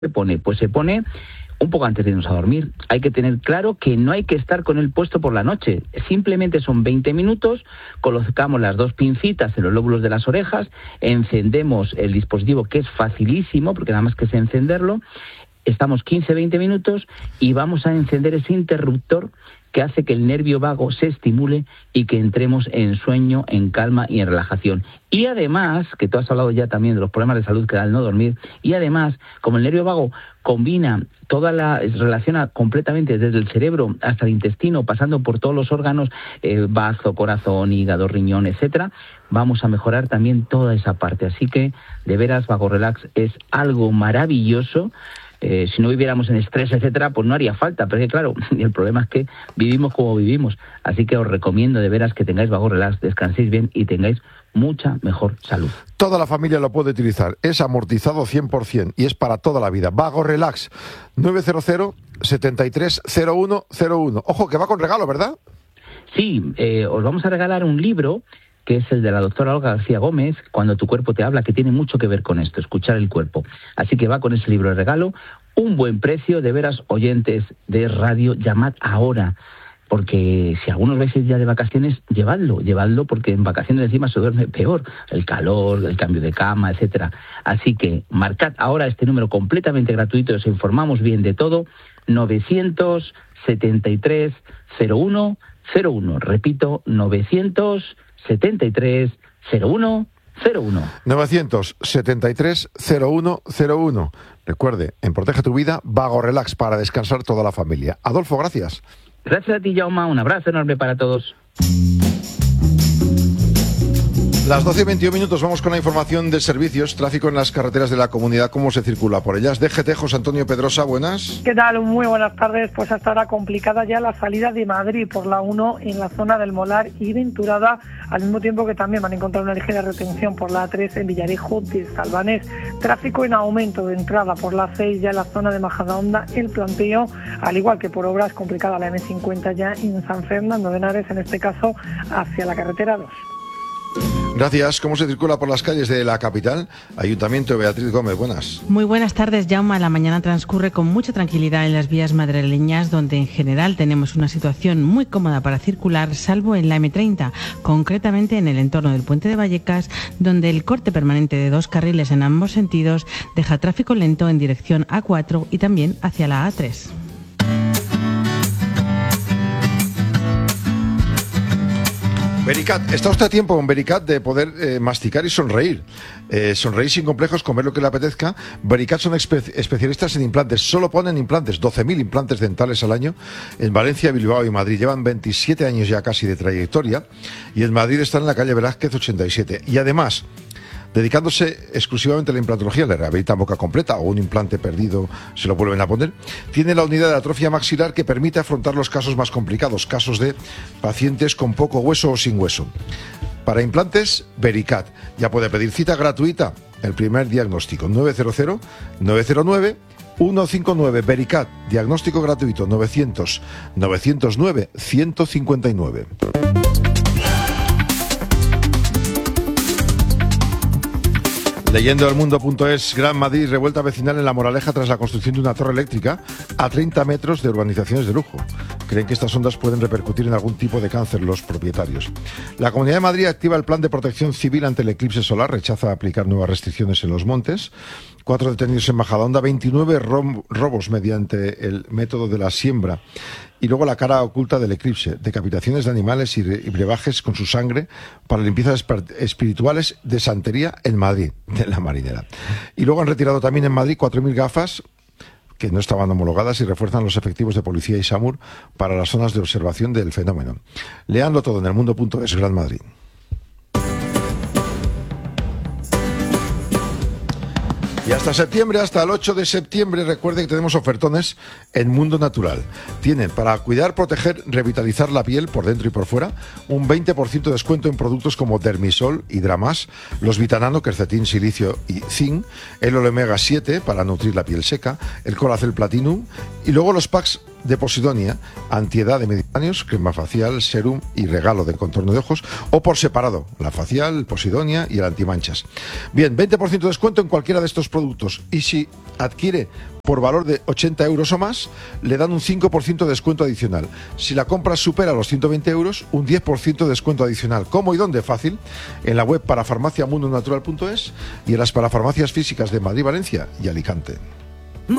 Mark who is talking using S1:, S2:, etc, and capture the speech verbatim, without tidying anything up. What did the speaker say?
S1: se pone? Pues se pone un poco antes de irnos a dormir. Hay que tener claro que no hay que estar con él puesto por la noche. Simplemente son veinte minutos, colocamos las dos pincitas en los lóbulos de las orejas, encendemos el dispositivo, que es facilísimo, porque nada más que es encenderlo, estamos quince a veinte minutos y vamos a encender ese interruptor que hace que el nervio vago se estimule y que entremos en sueño, en calma y en relajación. Y además, que tú has hablado ya también de los problemas de salud que da el no dormir, y además, como el nervio vago combina toda la, relaciona completamente desde el cerebro hasta el intestino, pasando por todos los órganos, eh, bazo, corazón, hígado, riñón, etcétera, vamos a mejorar también toda esa parte. Así que, de veras, Vago Relax es algo maravilloso. Eh, si no viviéramos en estrés, etcétera, pues no haría falta, pero es que claro, el problema es que vivimos como vivimos, así que os recomiendo de veras que tengáis Vago Relax, descanséis bien y tengáis mucha mejor salud.
S2: Toda la familia lo puede utilizar, es amortizado cien por ciento y es para toda la vida. Vago Relax, nueve cero cero, setenta y tres, cero uno cero uno. Ojo, que va con regalo, ¿verdad?
S1: Sí, eh, os vamos a regalar un libro que es el de la doctora Olga García Gómez, Cuando tu cuerpo te habla, que tiene mucho que ver con esto, escuchar el cuerpo. Así que va con ese libro de regalo, un buen precio, de veras, oyentes de radio, llamad ahora, porque si algunos vais ya de vacaciones, llevadlo, llevadlo, porque en vacaciones encima se duerme peor, el calor, el cambio de cama, etcétera. Así que marcad ahora este número completamente gratuito, os informamos bien de todo, novecientos setenta y tres, cero uno cero uno, repito, novecientos setenta y tres, cero uno cero uno.
S2: novecientos setenta y tres, cero uno cero uno. Recuerde, en Protege tu Vida, Vago Relax para descansar toda la familia. Adolfo, gracias.
S1: Gracias a ti, Jaume. Un abrazo enorme para todos.
S2: Las doce y veintiún minutos, vamos con la información de servicios, tráfico en las carreteras de la comunidad, cómo se circula por ellas. D G T, José Antonio Pedrosa, buenas.
S3: ¿Qué tal? Muy buenas tardes. Pues hasta ahora complicada ya la salida de Madrid por la uno en la zona del Molar y Venturada, al mismo tiempo que también van a encontrar una ligera retención por la A tres en Villarejo de Salvanés. Tráfico en aumento de entrada por la seis ya en la zona de Majadahonda, el Planteo, al igual que por obras complicada la eme cincuenta ya en San Fernando de Henares, en este caso hacia la carretera dos.
S2: Gracias. ¿Cómo se circula por las calles de la capital? Ayuntamiento, Beatriz Gómez, buenas.
S4: Muy buenas tardes, Jaume. La mañana transcurre con mucha tranquilidad en las vías madrileñas, donde en general tenemos una situación muy cómoda para circular, salvo en la eme treinta, concretamente en el entorno del Puente de Vallecas, donde el corte permanente de dos carriles en ambos sentidos deja tráfico lento en dirección A cuatro y también hacia la A tres.
S2: Vericat, está usted a tiempo con Vericat de poder eh, masticar y sonreír. Eh, sonreír sin complejos, comer lo que le apetezca. Vericat son espe- especialistas en implantes, solo ponen implantes, doce mil implantes dentales al año en Valencia, Bilbao y Madrid. Llevan veintisiete años ya casi de trayectoria y en Madrid están en la calle Velázquez ochenta y siete. Y además, dedicándose exclusivamente a la implantología, le rehabilitan boca completa o un implante perdido se lo vuelven a poner. Tiene la unidad de atrofia maxilar que permite afrontar los casos más complicados, casos de pacientes con poco hueso o sin hueso. Para implantes, Vericat. Ya puede pedir cita gratuita, el primer diagnóstico, nueve cero cero, nueve cero nueve, uno cinco nueve. Vericat, diagnóstico gratuito, novecientos, novecientos nueve, ciento cincuenta y nueve. Leyendo el mundo punto es, Gran Madrid, revuelta vecinal en La Moraleja tras la construcción de una torre eléctrica a treinta metros de urbanizaciones de lujo. Creen que estas ondas pueden repercutir en algún tipo de cáncer los propietarios. La Comunidad de Madrid activa el plan de protección civil ante el eclipse solar, rechaza aplicar nuevas restricciones en los montes. Cuatro detenidos en Majadahonda, veintinueve robos mediante el método de la siembra. Y luego la cara oculta del eclipse, decapitaciones de animales y brebajes con su sangre para limpiezas espirituales de santería en Madrid, de la Marinera. Y luego han retirado también en Madrid cuatro mil gafas que no estaban homologadas y refuerzan los efectivos de policía y SAMUR para las zonas de observación del fenómeno. Leanlo todo en el mundo punto es, Gran Madrid. Y hasta septiembre, hasta el ocho de septiembre, recuerde que tenemos ofertones en Mundo Natural. Tienen para cuidar, proteger, revitalizar la piel por dentro y por fuera, un veinte por ciento de descuento en productos como Dermisol, Hidramas, los Vitanano, quercetín, silicio y zinc, el Omega siete para nutrir la piel seca, el Colacel Platinum y luego los packs de Posidonia, antiedad de medio años, crema facial, serum y regalo de contorno de ojos, o por separado, la facial, el Posidonia y el antimanchas. Bien, veinte por ciento de descuento en cualquiera de estos productos, y si adquiere por valor de ochenta euros o más, le dan un cinco por ciento de descuento adicional. Si la compra supera los ciento veinte euros, un diez por ciento de descuento adicional. ¿Cómo y dónde? Fácil. En la web parafarmacia mundo natural punto es y en las parafarmacias físicas de Madrid, Valencia y Alicante.